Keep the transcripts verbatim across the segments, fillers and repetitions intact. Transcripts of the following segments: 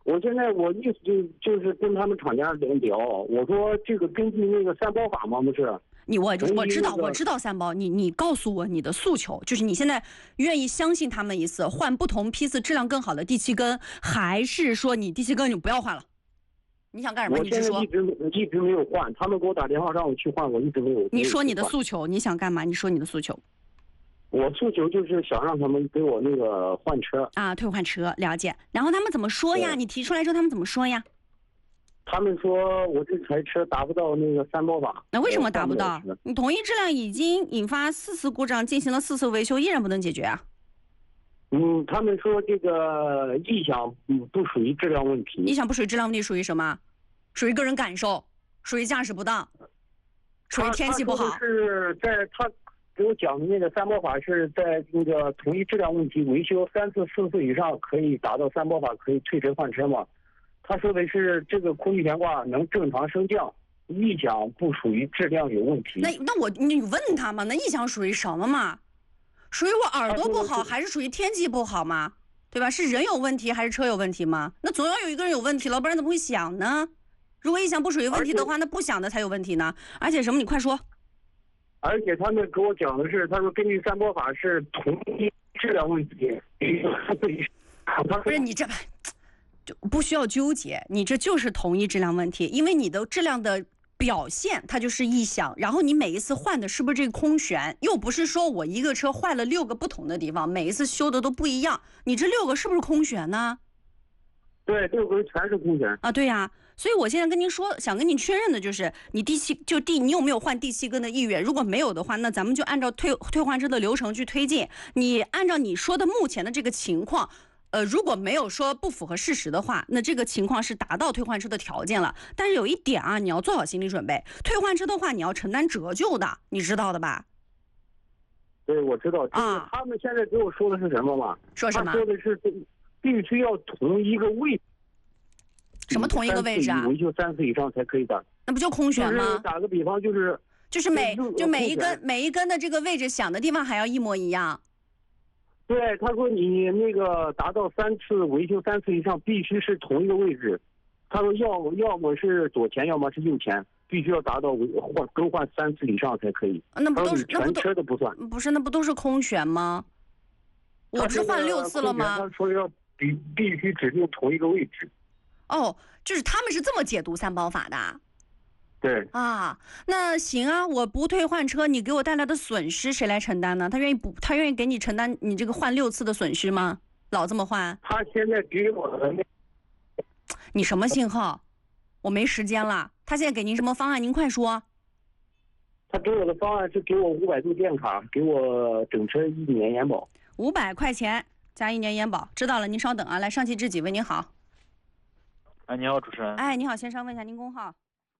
我现在我意思就就是跟他们厂家聊，我说这个根据那个三包法嘛，不是？ 你我我知道、 那个、 我知道三包，你你告诉我你的诉求，就是你现在愿意相信他们一次，换不同批次质量更好的第七根，还是说你第七根你不要换了？你想干什么？ 我你直说。 一直一直没有换，他们给我打电话让我去换，我一直没有。 你说你的诉求，你想干嘛？你说你的诉求。 我诉求就是想让他们给我那个换车啊，退换车，了解。然后他们怎么说呀？你提出来之后，他们怎么说呀？ 他们说我这台车达不到那个三包法。 那为什么达不到？你同一质量已经引发四次故障，进行了四次维修，依然不能解决啊？ 嗯，他们说这个异响不不属于质量问题。 异响不属于质量问题，属于什么？属于个人感受，属于驾驶不当，属于天气不好。 是在他给我讲的那个三包法是在那个同一质量问题维修三次四次以上可以达到三包法，可以退车换车嘛？他说的是这个空气悬挂能正常升降，异响不属于质量有问题。 那那我你问他嘛？那异响属于什么嘛？属于我耳朵不好，还是属于天气不好吗？对吧？是人有问题还是车有问题吗？那总要有一个人有问题了，不然怎么会响呢？如果异响不属于问题的话，那不响的才有问题呢。而且什么？你快说。 而且他们给我讲的是，他说根据三包法是同一质量问题。 不是你这就不需要纠结，你这就是同一质量问题，因为你的质量的表现它就是异响，然后你每一次换的是不是这个空悬？又不是说我一个车坏了六个不同的地方，每一次修的都不一样，你这六个是不是空悬呢？ 对，六个全是空悬啊，对呀、啊，所以我现在跟您说，想跟您确认的就是，你第七就第你有没有换第七根的意愿？如果没有的话，那咱们就按照退退换车的流程去推进。你按照你说的目前的这个情况。呃，如果没有说不符合事实的话，那这个情况是达到退换车的条件了。但是有一点啊，你要做好心理准备，退换车的话，你要承担折旧的，你知道的吧？ 对，我知道。啊，他们现在给我说的是什么嘛？ 说什么？ 他说的是必须要同一个位置。 什么同一个位置啊？ 维修三次以上才可以的。 那不就空悬吗？ 就是打个比方，就是就是每就每一根每一根的这个位置响的地方还要一模一样。 对，他说你那个达到三次维修三次以上，必须是同一个位置。他说要么要么是左前，要么是右前，必须要达到换更换三次以上才可以。 那不都是全车都不算？ 不是，那不都是空悬吗？我不是换六次了吗？ 他说要必必须指定同一个位置。 哦，就是他们是这么解读三包法的。 对啊，那行啊，我不退换车，你给我带来的损失谁来承担呢？他愿意补，他愿意给你承担你这个换六次的损失吗？老这么换？ 他现在给我的那， 你什么信号？我没时间了。他现在给您什么方案？您快说。 他给我的方案是给我五百度电卡，给我整车一年延保。 五百块钱加一年延保，知道了，您稍等啊。来，上汽知己为您好。 哎，你好，主持人。 哎，你好，先生，问一下您工号。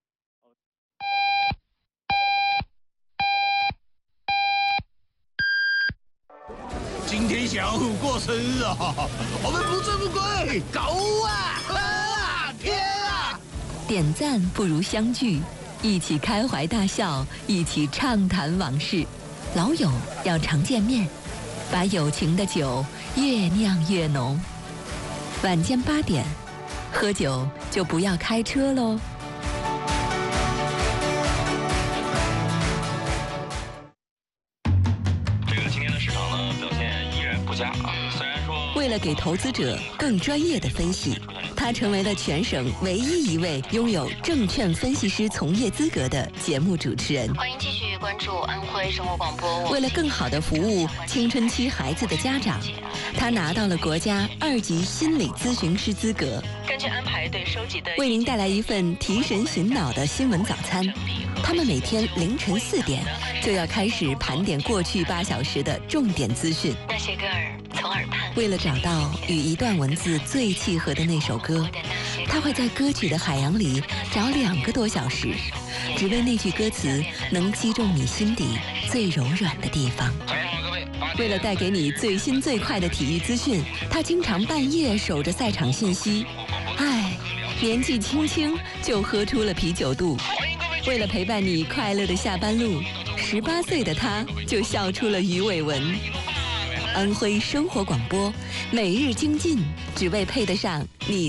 今天小虎过生日啊，我们不醉不归，狗啊！啊天啊！ 点赞不如相聚，一起开怀大笑，一起畅谈往事。老友要常见面，把友情的酒越酿越浓。晚间八点，喝酒就不要开车喽。为了给投资者更专业的分析，他成为了全省唯一一位拥有证券分析师从业资格的节目主持人。 欢迎继续关注安徽生活广播。 为了更好地服务青春期孩子的家长，他拿到了国家二级心理咨询师资格。 根据安排对收集的， 为您带来一份提神醒脑的新闻早餐。他们每天凌晨四点就要开始盘点过去八小时的重点资讯。 那些歌儿从耳畔。 为了找到与一段文字最契合的那首歌，他会在歌曲的海洋里找两个多小时，只为那句歌词能击中你心底最柔软的地方。为了带给你最新最快的体育资讯，他经常半夜守着赛场信息。唉，年纪轻轻就喝出了啤酒肚。为了陪伴你快乐的下班路，十八岁的他就笑出了鱼尾纹。安徽生活广播，每日精进，只为配得上你